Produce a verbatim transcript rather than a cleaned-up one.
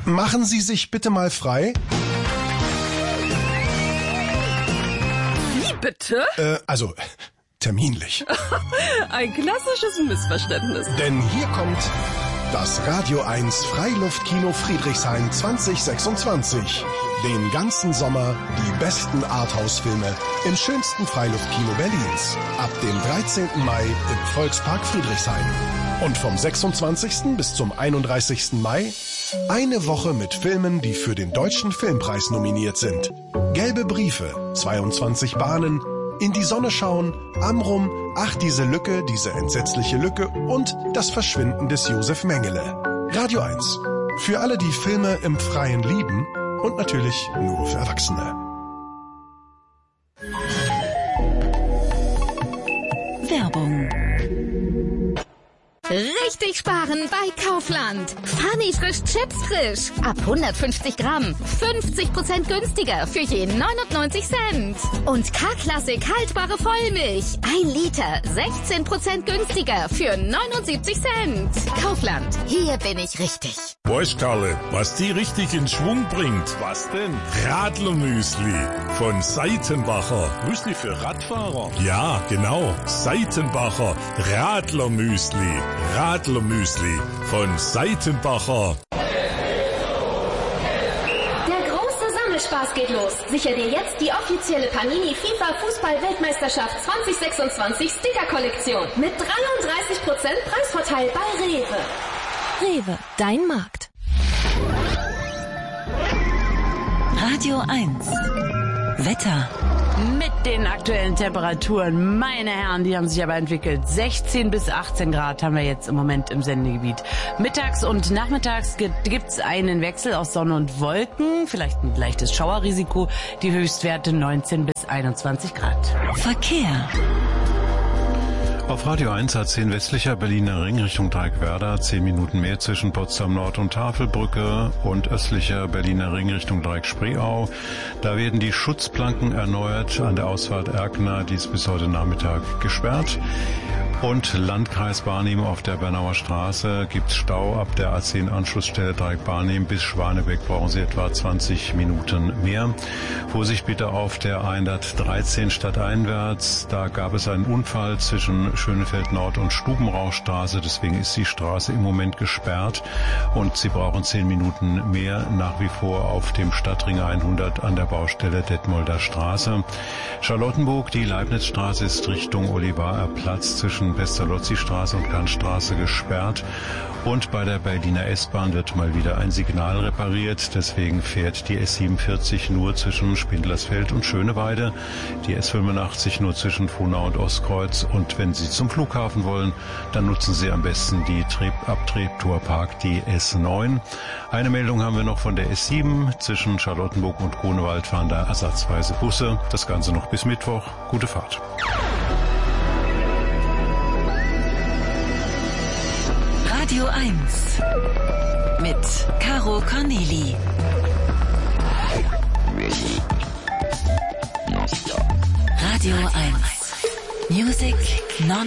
Machen Sie sich bitte mal frei. Wie bitte? Äh, also, terminlich. Ein klassisches Missverständnis. Denn hier kommt das Radio eins Freiluftkino Friedrichshain zwanzig sechsundzwanzig. Den ganzen Sommer die besten Arthouse-Filme im schönsten Freiluftkino Berlins. Ab dem dreizehnten Mai im Volkspark Friedrichshain. Und vom sechsundzwanzigsten bis zum einunddreißigsten Mai eine Woche mit Filmen, die für den Deutschen Filmpreis nominiert sind. Gelbe Briefe, zweiundzwanzig Bahnen, In die Sonne schauen, Amrum, Ach diese Lücke, diese entsetzliche Lücke und Das Verschwinden des Josef Mengele. Radio eins. Für alle, die Filme im Freien lieben und natürlich nur für Erwachsene. Werbung. Richtig sparen bei Kaufland. Funny frisch Chips frisch. Ab hundertfünfzig Gramm. fünfzig Prozent günstiger für je neunundneunzig Cent. Und K-Klassik haltbare Vollmilch. Ein Liter. sechzehn Prozent günstiger für neunundsiebzig Cent. Kaufland. Hier bin ich richtig. Weißt Karle, was die richtig in Schwung bringt? Was denn? Radlermüsli von Seitenbacher. Müsli für Radfahrer? Ja, genau. Seitenbacher Radlermüsli. Radlermüsli von Seitenbacher. Der große Sammelspaß geht los. Sicher dir jetzt die offizielle Panini FIFA Fußball-Weltmeisterschaft zwanzig sechsundzwanzig Sticker-Kollektion mit dreiunddreißig Prozent Preisvorteil bei Rewe. Rewe, dein Markt. Radio eins. Wetter. Mit den aktuellen Temperaturen, meine Herren, die haben sich aber entwickelt. sechzehn bis achtzehn Grad haben wir jetzt im Moment im Sendegebiet. Mittags und nachmittags gibt's einen Wechsel aus Sonne und Wolken, vielleicht ein leichtes Schauerrisiko, die Höchstwerte neunzehn bis einundzwanzig Grad. Verkehr. Auf Radio eins A zehn westlicher Berliner Ring Richtung Dreieckwerder, zehn Minuten mehr zwischen Potsdam Nord und Tafelbrücke und östlicher Berliner Ring Richtung Dreieck-Spreeau. Da werden die Schutzplanken erneuert an der Ausfahrt Erkner, die ist bis heute Nachmittag gesperrt. Und Landkreis Barnim auf der Bernauer Straße gibt's Stau ab der A zehn Anschlussstelle Dreieck Barnim bis Schwanebeck brauchen Sie etwa zwanzig Minuten mehr. Vorsicht bitte auf der hundertdreizehn stadteinwärts. Da gab es einen Unfall zwischen Schönefeld Nord und Stubenrauchstraße. Deswegen ist die Straße im Moment gesperrt und Sie brauchen zehn Minuten mehr nach wie vor auf dem Stadtring hundert an der Baustelle Detmolder Straße. Charlottenburg, die Leibnizstraße ist Richtung Olivarer Platz zwischen Pestalozzi-Straße und Kantstraße gesperrt. Und bei der Berliner S-Bahn wird mal wieder ein Signal repariert. Deswegen fährt die S siebenundvierzig nur zwischen Spindlersfeld und Schöneweide, die S fünfundachtzig nur zwischen Frohnau und Ostkreuz. Und wenn Sie zum Flughafen wollen, dann nutzen Sie am besten die Abtrettorpark, die S neun. Eine Meldung haben wir noch von der S sieben. Zwischen Charlottenburg und Grunewald fahren da ersatzweise Busse. Das Ganze noch bis Mittwoch. Gute Fahrt. Radio eins mit Caro Corneli. Radio eins. Music non